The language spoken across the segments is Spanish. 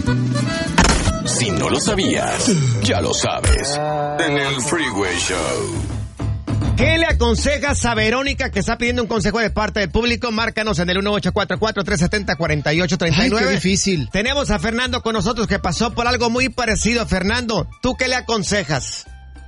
Si no lo sabías, ya lo sabes. En el Freeway Show. ¿Qué le aconsejas a Verónica que está pidiendo un consejo de parte del público? Márcanos en el 1844-370-4839. Ay, qué difícil. Tenemos a Fernando con nosotros que pasó por algo muy parecido. Fernando, ¿tú qué le aconsejas?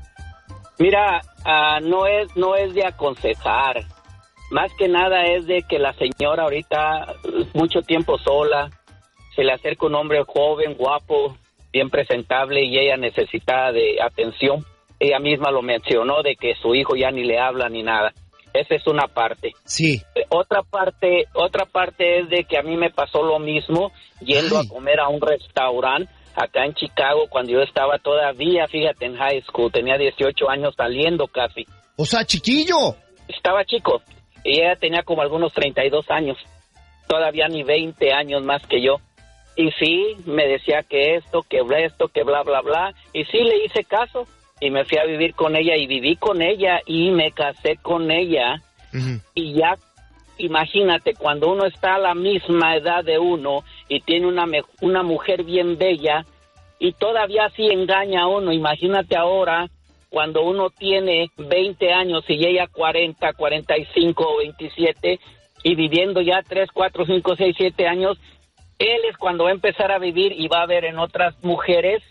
Mira, no es de aconsejar. Más que nada es de que la señora ahorita, mucho tiempo sola, se le acerca un hombre joven, guapo, bien presentable y ella necesita de atención. Ella misma lo mencionó de que su hijo ya ni le habla ni nada. Esa es una parte. Sí. Otra parte es de que a mí me pasó lo mismo yendo a comer a un restaurante acá en Chicago cuando yo estaba todavía, fíjate, en high school. Tenía 18 años saliendo casi. O sea, chiquillo. Estaba chico y ella tenía como algunos 32 años. Todavía ni 20 años más que yo. Y sí, me decía que esto, que bla, bla, bla. Y sí, le hice caso. Y me fui a vivir con ella y viví con ella y me casé con ella. Uh-huh. Y ya, imagínate, cuando uno está a la misma edad de uno y tiene una mujer bien bella y todavía así engaña a uno. Imagínate ahora cuando uno tiene 20 años y ella 40, 45 o 27 y viviendo ya 3, 4, 5, 6, 7 años, él es cuando va a empezar a vivir y va a ver en otras mujeres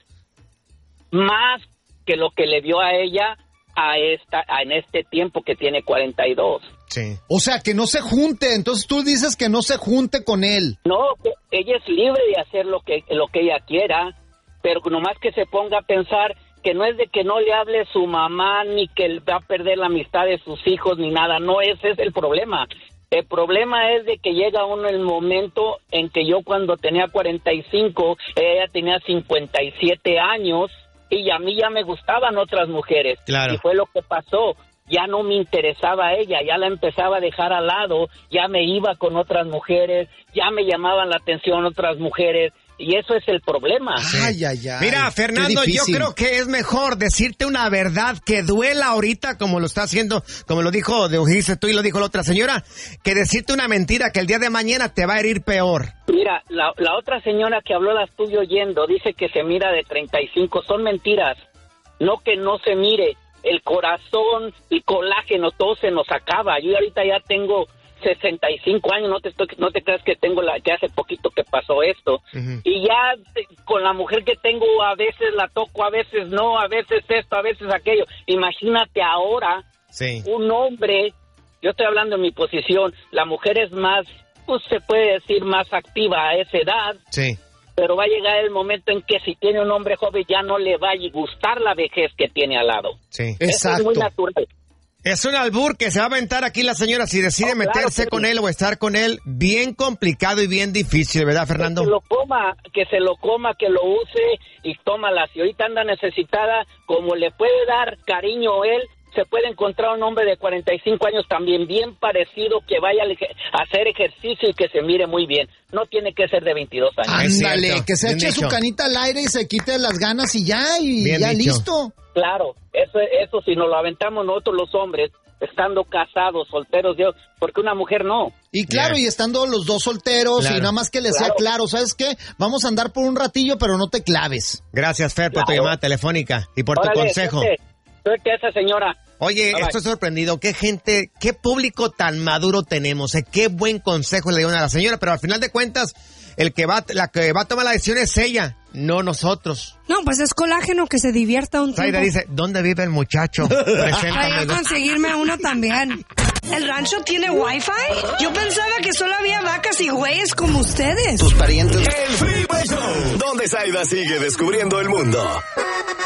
más que lo que le vio a ella en este tiempo que tiene 42. Sí. O sea, que no se junte. Entonces tú dices que no se junte con él. No, ella es libre de hacer lo que ella quiera, pero nomás que se ponga a pensar que no es de que no le hable su mamá, ni que va a perder la amistad de sus hijos, ni nada. No, ese es el problema. El problema es de que llega uno el momento en que yo cuando tenía 45, ella tenía 57 años, y a mí ya me gustaban otras mujeres. Claro. Y fue lo que pasó. Ya no me interesaba ella, ya la empezaba a dejar al lado, ya me iba con otras mujeres, ya me llamaban la atención otras mujeres. Y eso es el problema. Ay, ay, ay. Mira, Fernando, yo creo que es mejor decirte una verdad que duela ahorita, como lo está haciendo, como lo dijiste tú y lo dijo la otra señora, que decirte una mentira que el día de mañana te va a herir peor. Mira, la otra señora que habló, la estuve oyendo, dice que se mira de 35. Son mentiras. No que no se mire. El corazón y colágeno, todo se nos acaba. Yo ahorita ya tengo 65 años, no te creas que tengo que hace poquito que pasó esto. Uh-huh. Y ya con la mujer que tengo a veces la toco, a veces no, a veces esto, a veces aquello. Imagínate ahora, sí. Un hombre, yo estoy hablando de mi posición, la mujer es más, pues se puede decir más activa a esa edad. Sí. Pero va a llegar el momento en que si tiene un hombre joven ya no le va a gustar la vejez que tiene al lado. Sí. Eso es muy natural. Es un albur que se va a aventar aquí la señora si decide meterse con él o estar con él. Bien complicado y bien difícil, ¿verdad, Fernando? Que se lo coma, que lo use y tómala. Si ahorita anda necesitada, como le puede dar cariño él, se puede encontrar un hombre de 45 años también bien parecido, que vaya a hacer ejercicio y que se mire muy bien. No tiene que ser de 22 años. Ándale, que se eche su canita al aire y se quite las ganas y ya listo. Claro, eso si nos lo aventamos nosotros los hombres, estando casados, solteros, porque una mujer no. Y claro, y estando los dos solteros, y nada más que les sea claro, ¿sabes qué? Vamos a andar por un ratillo, pero no te claves. Gracias, Fer, por tu llamada telefónica y por tu consejo. Suerte a esa señora. Oye, estoy sorprendido. Qué público tan maduro tenemos. Qué buen consejo le dieron a la señora, pero al final de cuentas, la que va a tomar la decisión es ella, no nosotros. No, pues es colágeno, que se divierta un tiempo. Zaira dice, ¿dónde vive el muchacho? Voy a conseguirme uno también. ¿El rancho tiene Wi-Fi? Yo pensaba que solo había vacas y güeyes como ustedes. Tus parientes. El Freeway Show, donde Zaida sigue descubriendo el mundo.